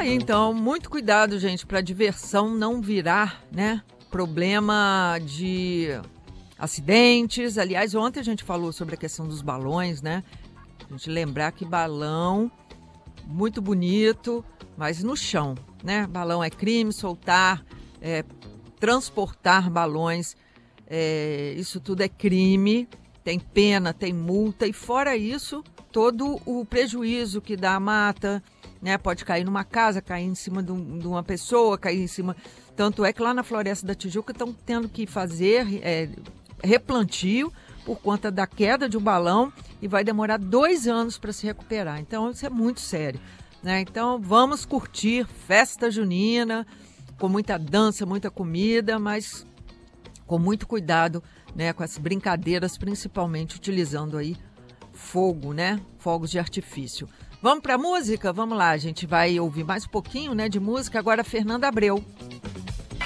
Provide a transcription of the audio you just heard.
aí, então, muito cuidado, gente, para a diversão não virar, né, problema de acidentes. Aliás, ontem a gente falou sobre a questão dos balões, né? A gente lembrar que balão, muito bonito, mas no chão, né? Balão é crime, soltar, transportar balões, isso tudo é crime, tem pena, tem multa, e fora isso, todo o prejuízo que dá a mata, né? Pode cair numa casa, cair em cima de uma pessoa, cair em cima... Tanto é que lá na Floresta da Tijuca estão tendo que fazer replantio por conta da queda de um balão e vai demorar 2 anos para se recuperar. Então, isso é muito sério, né? Então, vamos curtir festa junina com muita dança, muita comida, mas com muito cuidado, né? Com as brincadeiras, principalmente utilizando aí fogo, né? Fogos de artifício. Vamos para a música? Vamos lá, a gente vai ouvir mais um pouquinho, né, de música. Agora, Fernanda Abreu.